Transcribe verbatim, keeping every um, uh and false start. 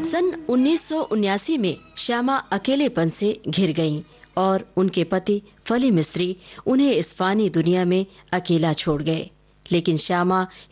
सन उन्नीस सौ उन्यासी में श्यामा अकेलेपन से घिर गईं और उनके पति फली मिस्त्री उन्हें इस फानी दुनिया में अकेला छोड़ गए। लेकिन श्यामा